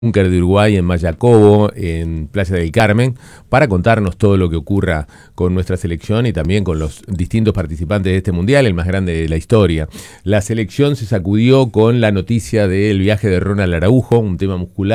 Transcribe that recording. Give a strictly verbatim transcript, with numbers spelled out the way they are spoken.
Búnker de Uruguay en Mayacobo, en Playa del Carmen, para contarnos todo lo que ocurra con nuestra selección y también con los distintos participantes de este mundial, el más grande de la historia. La selección se sacudió con la noticia del viaje de Ronald Araujo, un tema muscular.